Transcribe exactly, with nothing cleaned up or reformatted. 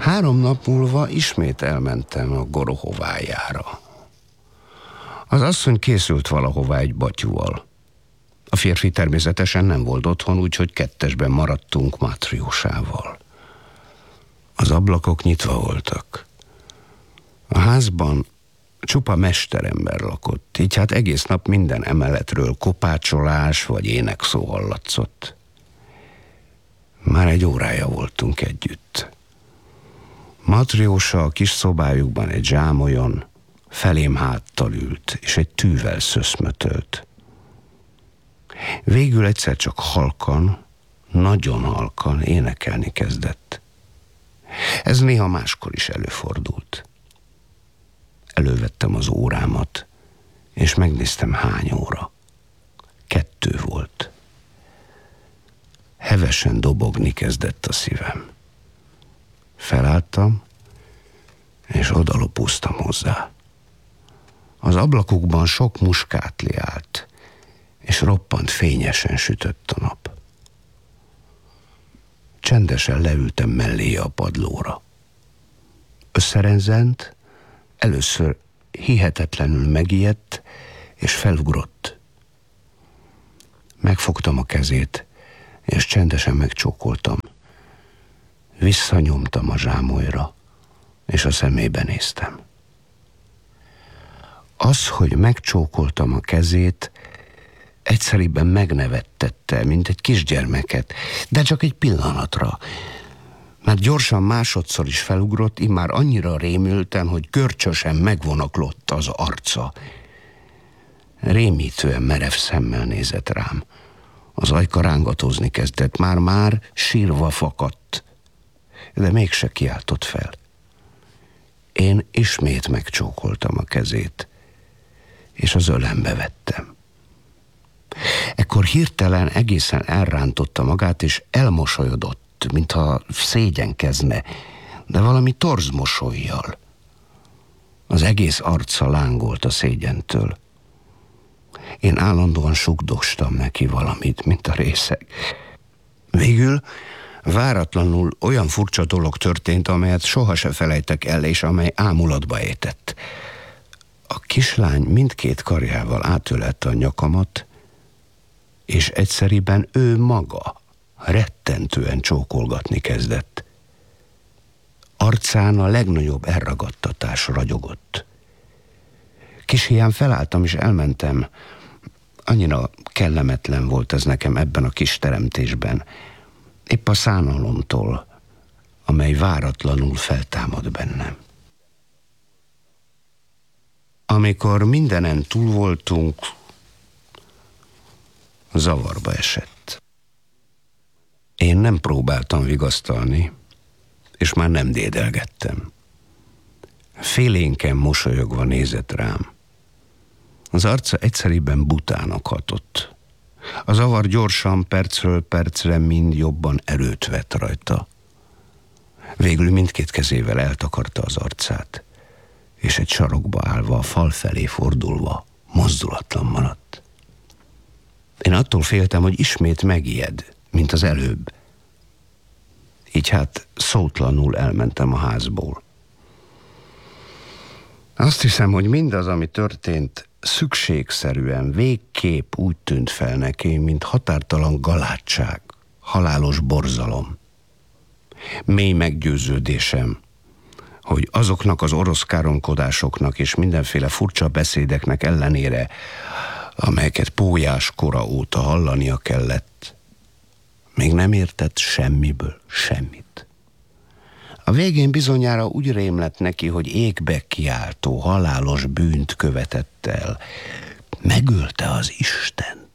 Három nap múlva ismét elmentem a Gorohovájára. Az asszony készült valahová egy batyúval. A férfi természetesen nem volt otthon, úgyhogy kettesben maradtunk Matriósával. Az ablakok nyitva voltak. A házban csupa mesterember lakott, így hát egész nap minden emeletről kopácsolás vagy énekszó hallatszott. Már egy órája voltunk együtt. Matriósa a kis szobájukban egy zsámolyon, felém háttal ült, és egy tűvel szöszmötölt. Végül egyszer csak halkan, nagyon halkan énekelni kezdett. Ez néha máskor is előfordult. Elővettem az órámat, és megnéztem, hány óra. Kettő volt. Hevesen dobogni kezdett a szívem. Felálltam, és odalopóztam hozzá. Az ablakukban sok muskátli állt, és roppant fényesen sütött a nap. Csendesen leültem melléje a padlóra. Összerenzent, először hihetetlenül megijedt, és felugrott. Megfogtam a kezét, és csendesen megcsókoltam. Visszanyomtam a zsámolyra, és a szemébe néztem. Az, hogy megcsókoltam a kezét, egyszerűen megnevettette, mint egy kisgyermeket, de csak egy pillanatra. Mert gyorsan másodszor is felugrott, immár annyira rémülten, hogy görcsösen megvonaklott az arca. Rémítően merev szemmel nézett rám. Az ajka rángatozni kezdett, már-már sírva fakadt, de mégse kiáltott fel. Én ismét megcsókoltam a kezét, és az ölembe vettem. Ekkor hirtelen egészen elrántotta magát, és elmosolyodott, mintha szégyenkezne, de valami torz mosollyal. Az egész arca lángolt a szégyentől. Én állandóan sugdostam neki valamit, mint a részeg. Végül váratlanul olyan furcsa dolog történt, amelyet soha se felejtek el, és amely ámulatba étett. A kislány mindkét karjával átölette a nyakamat, és egyszeriben ő maga rettentően csókolgatni kezdett. Arcán a legnagyobb elragadtatás ragyogott. Kis hián felálltam, és elmentem. Annyira kellemetlen volt ez nekem ebben a kis teremtésben. Épp a szánalomtól, amely váratlanul feltámad bennem. Amikor mindenen túl voltunk, zavarba esett. Én nem próbáltam vigasztalni, és már nem dédelgettem. Félénken mosolyogva nézett rám. Az arca egyszerűen butának hatott. A zavar gyorsan, percről percre mind jobban erőt vett rajta. Végül mindkét kezével eltakarta az arcát, és egy sarokba állva, a fal felé fordulva, mozdulatlan maradt. Én attól féltem, hogy ismét megijed, mint az előbb. Így hát szótlanul elmentem a házból. Azt hiszem, hogy mindaz, ami történt, szükségszerűen, végképp úgy tűnt fel neki, mint határtalan galádság, halálos borzalom. Mély meggyőződésem, hogy azoknak az orosz káromkodásoknak és mindenféle furcsa beszédeknek ellenére, amelyeket pólyás kora óta hallania kellett, még nem értett semmiből semmit. A végén bizonyára úgy rém lett neki, hogy égbe kiáltó, halálos bűnt követett el. Megölte az Isten.